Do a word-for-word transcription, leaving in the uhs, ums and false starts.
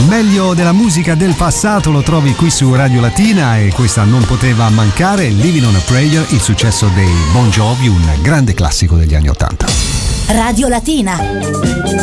Il meglio della musica del passato lo trovi qui su Radio Latina e questa non poteva mancare, Living on a Prayer, il successo dei Bon Jovi, un grande classico degli anni Ottanta. Radio Latina.